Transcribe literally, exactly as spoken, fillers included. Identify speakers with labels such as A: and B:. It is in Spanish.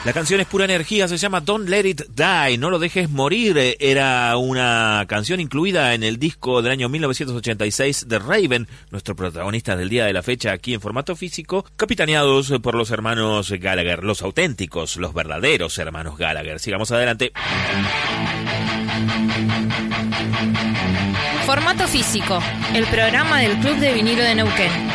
A: La canción es pura energía, se llama Don't Let It Die, no lo dejes morir. Era una canción incluida en el disco del año mil novecientos ochenta y seis de Raven, nuestro protagonista del día de la fecha aquí en formato físico, capitaneados por los hermanos Gallagher, los auténticos, los verdaderos hermanos Gallagher. Sigamos adelante.
B: Formato físico, el programa del Club de Vinilo de Neuquén.